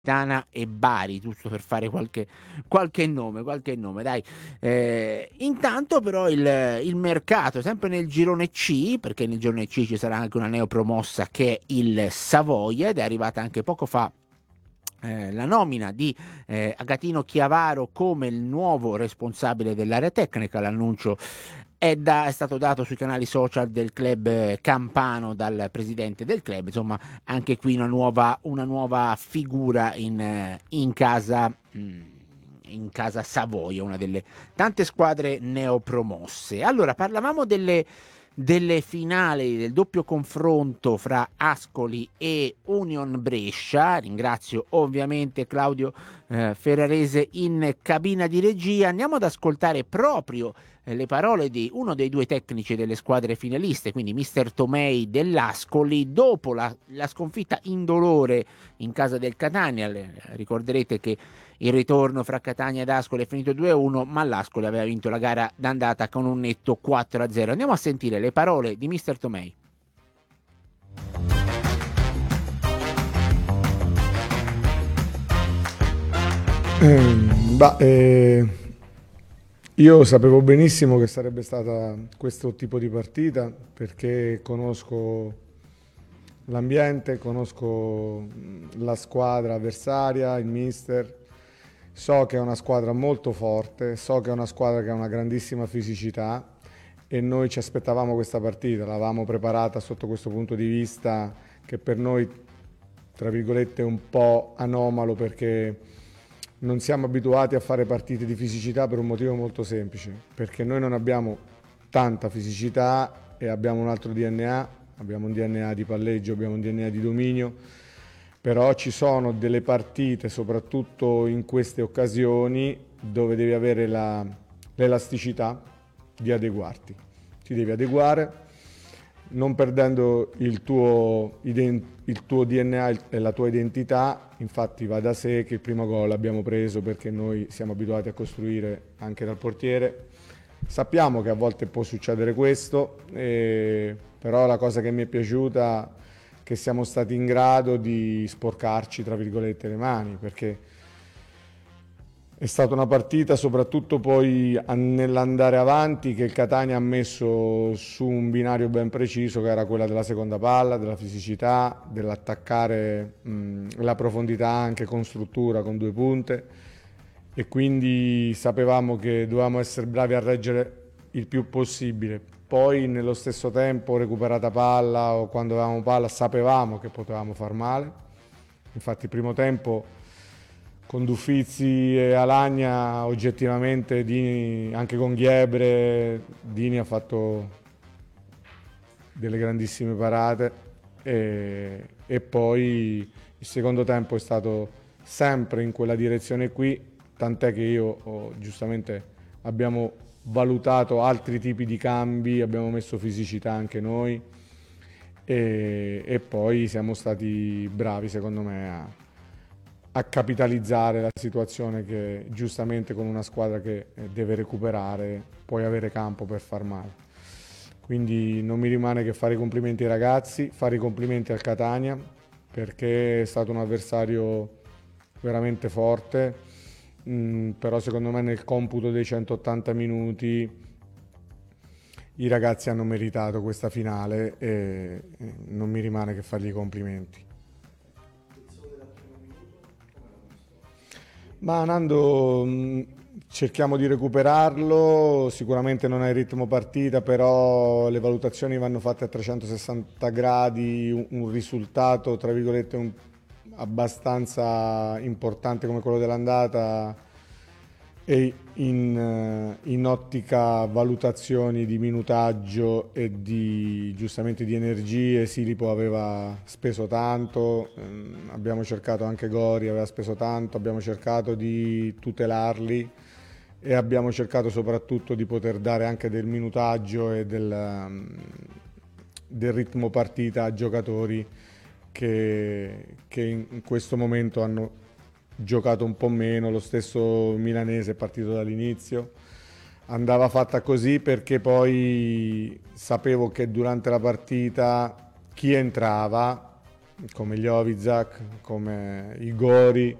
Tana e Bari, giusto per fare qualche nome, dai. Intanto però il mercato, sempre nel girone C, perché nel girone C ci sarà anche una neopromossa che è il Savoia, ed è arrivata anche poco fa la nomina di Agatino Chiavaro come il nuovo responsabile dell'area tecnica. L'annuncio è stato dato sui canali social del club campano dal presidente del club. Insomma, anche qui una nuova figura in casa. In casa Savoia, una delle tante squadre neopromosse. Allora, parlavamo delle finali del doppio confronto fra Ascoli e Union Brescia. Ringrazio ovviamente Claudio Ferrarese in cabina di regia. Andiamo ad ascoltare proprio le parole di uno dei due tecnici delle squadre finaliste, quindi mister Tomei dell'Ascoli, dopo la sconfitta indolore in casa del Catania. Ricorderete che il ritorno fra Catania ed Ascoli è finito 2-1, ma l'Ascoli aveva vinto la gara d'andata con un netto 4-0. Andiamo a sentire le parole di mister Tomei. Bah, io sapevo benissimo che sarebbe stata questo tipo di partita perché conosco l'ambiente, conosco la squadra avversaria, il mister, so che è una squadra molto forte, so che è una squadra che ha una grandissima fisicità e noi ci aspettavamo questa partita, l'avevamo preparata sotto questo punto di vista che per noi, tra virgolette, è un po' anomalo perché non siamo abituati a fare partite di fisicità per un motivo molto semplice, perché noi non abbiamo tanta fisicità e abbiamo un altro DNA, abbiamo un DNA di palleggio, abbiamo un DNA di dominio, però ci sono delle partite, soprattutto in queste occasioni, dove devi avere l'elasticità di adeguarti. Ti devi adeguare non perdendo il tuo DNA e la tua identità. Infatti va da sé che il primo gol l'abbiamo preso perché noi siamo abituati a costruire anche dal portiere. Sappiamo che a volte può succedere questo, però la cosa che mi è piaciuta è che siamo stati in grado di sporcarci, tra virgolette, le mani, perché è stata una partita, soprattutto poi nell'andare avanti, che il Catania ha messo su un binario ben preciso, che era quella della seconda palla, della fisicità, dell'attaccare la profondità anche con struttura, con due punte, e quindi sapevamo che dovevamo essere bravi a reggere il più possibile. Poi nello stesso tempo, recuperata palla o quando avevamo palla, sapevamo che potevamo far male. Infatti il primo tempo con Duffizzi e Alagna oggettivamente Dini, anche con Ghiebre, Dini ha fatto delle grandissime parate e poi il secondo tempo è stato sempre in quella direzione qui, tant'è che giustamente abbiamo valutato altri tipi di cambi, abbiamo messo fisicità anche noi e poi siamo stati bravi secondo me a capitalizzare la situazione che giustamente con una squadra che deve recuperare puoi avere campo per far male. Quindi non mi rimane che fare i complimenti ai ragazzi, fare i complimenti al Catania perché è stato un avversario veramente forte, però secondo me nel computo dei 180 minuti i ragazzi hanno meritato questa finale e non mi rimane che fargli i complimenti. Ma Nando, cerchiamo di recuperarlo, sicuramente non è il ritmo partita, però le valutazioni vanno fatte a 360 gradi, un risultato tra virgolette abbastanza importante come quello dell'andata e in ottica valutazioni di minutaggio e giustamente di energie. Silipo aveva speso tanto, abbiamo cercato anche Gori, aveva speso tanto, abbiamo cercato di tutelarli e abbiamo cercato soprattutto di poter dare anche del minutaggio e del ritmo partita a giocatori che in questo momento hanno giocato un po' meno. Lo stesso milanese è partito dall'inizio, andava fatta così perché poi sapevo che durante la partita chi entrava come Jovic, come i Gori,